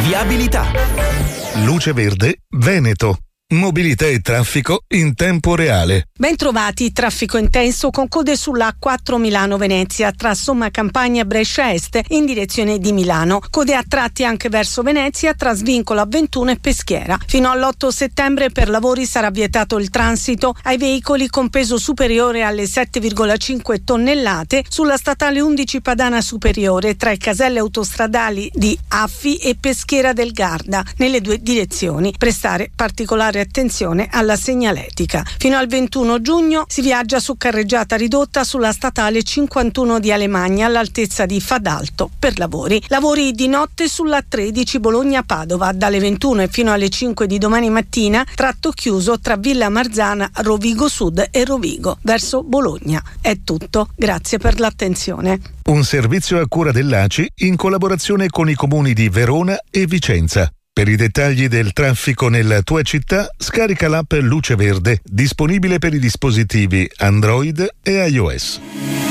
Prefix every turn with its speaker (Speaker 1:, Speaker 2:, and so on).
Speaker 1: Viabilità.
Speaker 2: Luce Verde Veneto. Mobilità e traffico in tempo reale.
Speaker 3: Bentrovati, traffico intenso con code sulla A4 Milano-Venezia tra Somma Campagna e Brescia Est in direzione di Milano. Code a tratti anche verso Venezia tra Svincolo A21 e Peschiera. Fino all'8 settembre per lavori sarà vietato il transito ai veicoli con peso superiore alle 7,5 tonnellate sulla statale 11 Padana Superiore tra i caselli autostradali di Affi e Peschiera del Garda nelle due direzioni. Prestare particolare attenzione alla segnaletica. Fino al 21 giugno si viaggia su carreggiata ridotta sulla statale 51 di Alemagna all'altezza di Fadalto per lavori. Lavori di notte sulla 13 Bologna-Padova dalle 21 e fino alle 5 di domani mattina, tratto chiuso tra Villa Marzana, Rovigo Sud e Rovigo verso Bologna. È tutto, grazie per l'attenzione.
Speaker 2: Un servizio a cura dell'ACI in collaborazione con i comuni di Verona e Vicenza. Per i dettagli del traffico nella tua città, scarica l'app Luce Verde, disponibile per i dispositivi Android e iOS.